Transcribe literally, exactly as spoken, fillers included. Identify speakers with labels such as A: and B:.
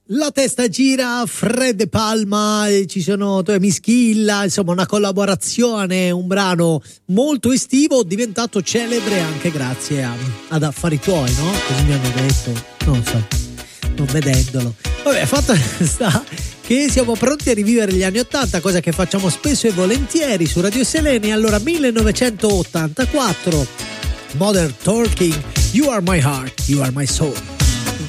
A: La testa gira, Fred De Palma, ci sono Mischilla, insomma una collaborazione, un brano molto estivo, diventato celebre anche grazie a, ad Affari Tuoi, no? Così mi hanno detto, non so, non vedendolo. Vabbè, fatto sta che siamo pronti a rivivere gli anni ottanta, cosa che facciamo spesso e volentieri su Radio Selene. Allora, millenovecentottantaquattro, Modern Talking, You Are My Heart, You Are My Soul.